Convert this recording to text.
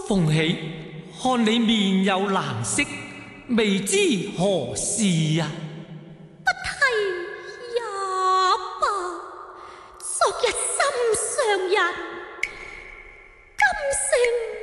鳳喜，看你面有難色，未知何事啊？ 不提也罷。昨日心上人，今成